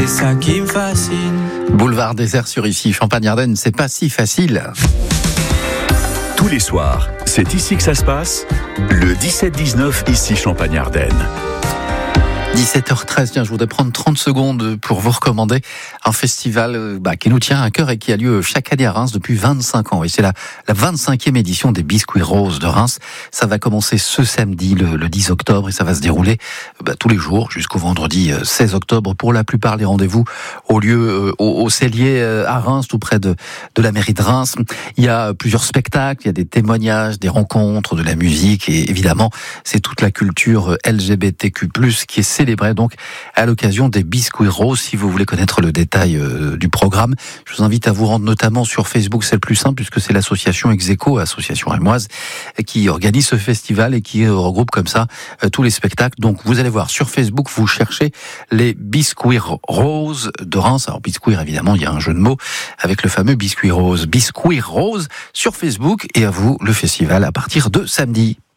C'est ça qui me fascine. Boulevard désert sur ici, Champagne-Ardenne, c'est pas si facile. Tous les soirs, c'est ici que ça se passe. Le 17-19, ici Champagne-Ardenne. 17h13, tiens, je voudrais prendre 30 secondes pour vous recommander un festival qui nous tient à cœur et qui a lieu chaque année à Reims depuis 25 ans. Et c'est la 25e édition des Biscuits Roses de Reims. Ça va commencer ce samedi, le 10 octobre, et ça va se dérouler tous les jours jusqu'au vendredi 16 octobre. Pour la plupart, les rendez-vous au lieu au Cellier à Reims, tout près de la mairie de Reims. Il y a plusieurs spectacles, il y a des témoignages, des rencontres, de la musique, et évidemment, c'est toute la culture LGBTQ+, qui est célébré donc à l'occasion des Biscuits Roses. Si vous voulez connaître le détail du programme, je vous invite à vous rendre notamment sur Facebook, c'est le plus simple puisque c'est l'association Execo, association rémoise, qui organise ce festival et qui regroupe comme ça tous les spectacles. Donc vous allez voir sur Facebook, vous cherchez les Biscuits Roses de Reims. Alors biscuits, évidemment, il y a un jeu de mots avec le fameux Biscuits Roses. Biscuits Roses sur Facebook, et à vous le festival à partir de samedi.